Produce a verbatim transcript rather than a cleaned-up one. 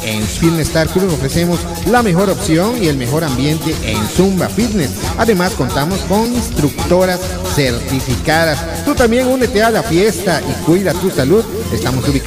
En Fitness Star Club ofrecemos la mejor opción y el mejor ambiente en Zumba Fitness. Además, contamos con instructoras certificadas. Tú también únete a la fiesta y cuida tu salud. Estamos ubicados